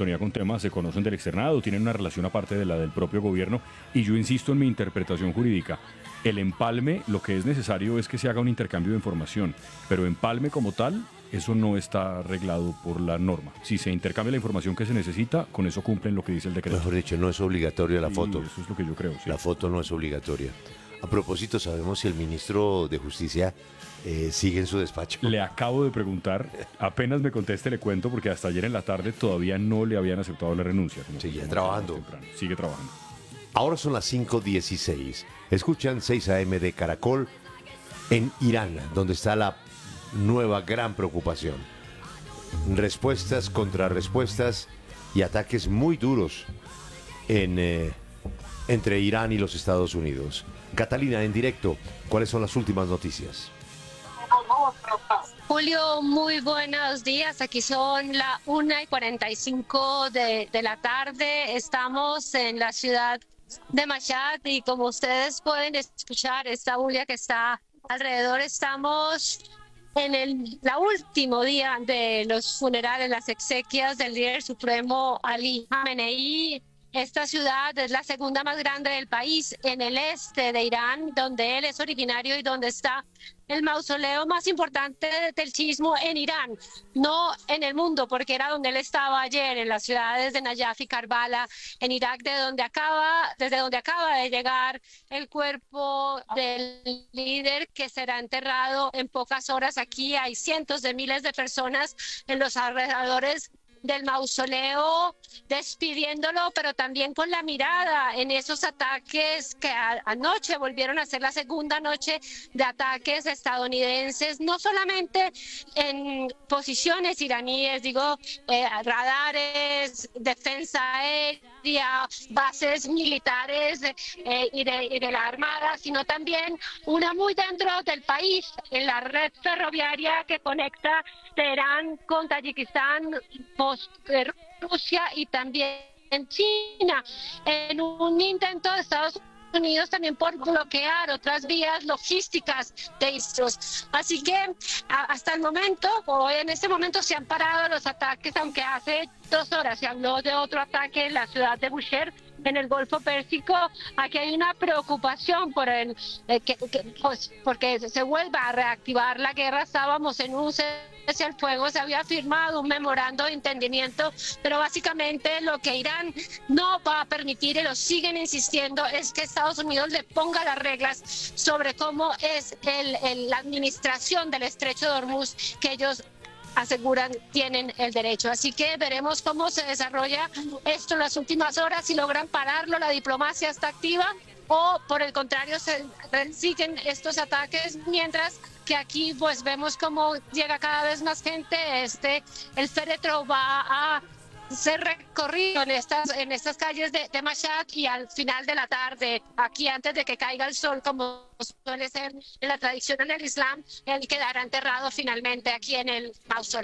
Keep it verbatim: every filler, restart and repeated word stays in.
sintonía con temas, se conocen del externado, tienen una relación aparte de la del propio gobierno, y yo insisto en mi interpretación jurídica. El empalme, lo que es necesario es que se haga un intercambio de información, pero empalme como tal, eso no está arreglado por la norma. Si se intercambia la información que se necesita, con eso cumplen lo que dice el decreto. Mejor dicho, no es obligatoria la Sí, foto. eso es lo que yo creo, sí. La foto no es obligatoria. A propósito, ¿sabemos si el ministro de Justicia eh, sigue en su despacho? Le acabo de preguntar, apenas me conteste le cuento, porque hasta ayer en la tarde todavía no le habían aceptado la renuncia. Como Sigue como trabajando. más temprano. Sigue trabajando. Ahora son las cinco dieciséis. Escuchan seis a eme de Caracol en Irán, donde está la nueva gran preocupación. Respuestas contra respuestas y ataques muy duros en, eh, entre Irán y los Estados Unidos. Catalina, en directo, ¿cuáles son las últimas noticias? Julio, muy buenos días. Aquí son las una y cuarenta y cinco de, de la tarde. Estamos en la ciudad de Mashhad y como ustedes pueden escuchar esta bulla que está alrededor, estamos en el la último día de los funerales, las exequias del líder supremo Ali Khamenei. Esta ciudad es la segunda más grande del país, en el este de Irán, donde él es originario y donde está el mausoleo más importante del chiismo en Irán, no en el mundo, porque era donde él estaba ayer, en las ciudades de Nayaf y Karbala, en Irak, de donde acaba, desde donde acaba de llegar el cuerpo del líder que será enterrado en pocas horas. Aquí hay cientos de miles de personas en los alrededores del mausoleo despidiéndolo, pero también con la mirada en esos ataques que a, anoche volvieron a ser la segunda noche de ataques estadounidenses, no solamente en posiciones iraníes, digo, eh, radares, defensa aérea, bases militares eh, y, de, y de la Armada, sino también una muy dentro del país, en la red ferroviaria que conecta Teherán con Tayikistán, Rusia y también en China, en un intento de Estados Unidos también por bloquear otras vías logísticas de estos. Así que a, hasta el momento, o en este momento se han parado los ataques, aunque hace dos horas se habló de otro ataque en la ciudad de Bushehr, en el Golfo Pérsico. Aquí hay una preocupación por el eh, que, que, pues, porque se vuelva a reactivar la guerra. Estábamos en un cese al fuego, se había firmado un memorando de entendimiento, pero básicamente lo que Irán no va a permitir, y lo siguen insistiendo, es que Estados Unidos le ponga las reglas sobre cómo es el, el, la administración del estrecho de Hormuz, que ellos aseguran tienen el derecho. Así que veremos cómo se desarrolla esto en las últimas horas, si logran pararlo, la diplomacia está activa, o por el contrario se siguen estos ataques, mientras que aquí pues vemos cómo llega cada vez más gente. Este el féretro va a ser recorrido en estas en estas calles de, de Mashhad, y al final de la tarde, aquí antes de que caiga el sol, como suele ser en la tradición en el Islam, él quedará enterrado finalmente aquí en el mausoleo.